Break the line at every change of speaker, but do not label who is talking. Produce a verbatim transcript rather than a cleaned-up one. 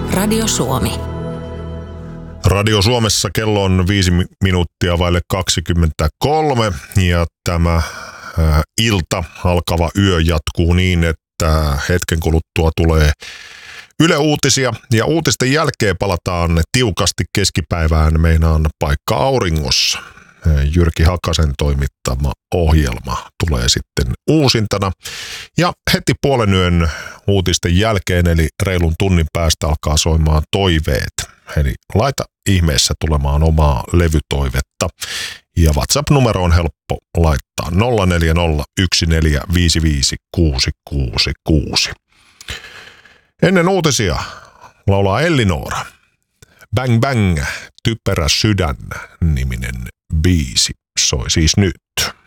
Radio Suomi.
Radio Suomessa kello on viisi minuuttia vaille kaksikymmentäkolme ja tämä äh, ilta alkava yö jatkuu niin, että hetken kuluttua tulee Yle Uutisia ja uutisten jälkeen palataan tiukasti keskipäivään, meinaan Paikka auringossa. Jyrki Hakasen toimittama ohjelma tulee sitten uusintana. Ja heti puolen yön uutisten jälkeen, eli reilun tunnin päästä alkaa soimaan toiveet. Eli laita ihmeessä tulemaan omaa levytoivetta. Ja WhatsApp-numero on helppo laittaa nolla neljä nolla yksi neljä viisi viisi kuusi kuusi kuusi. Ennen uutisia laulaa Ellinora. Bang Bang, typerä sydän niminen biisi soi siis nyt.